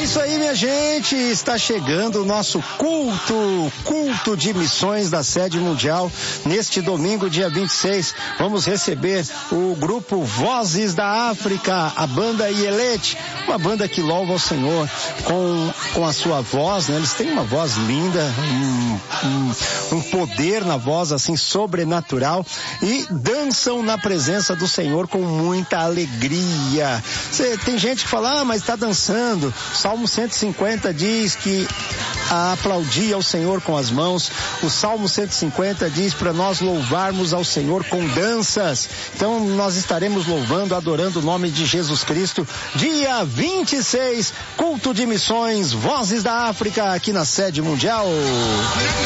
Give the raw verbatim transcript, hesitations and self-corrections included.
isso aí, minha gente, está chegando o nosso culto, culto de missões da Sede Mundial. Neste domingo, dia vinte e seis, vamos receber o grupo Vozes da África, a banda Ielete, uma banda que louva o Senhor com, com a sua voz, né? Eles têm uma voz linda, um, um, um poder na voz assim sobrenatural e dançam na presença do Senhor com muita alegria. Cê, tem gente que fala, ah, mas está dançando. Salmo cento e cinquenta diz que aplaudir ao Senhor com as mãos. O Salmo cento e cinquenta diz para nós louvarmos ao Senhor com danças. Então nós estaremos louvando, adorando o nome de Jesus Cristo. Dia vinte e seis, culto de missões, Vozes da África, aqui na Sede Mundial.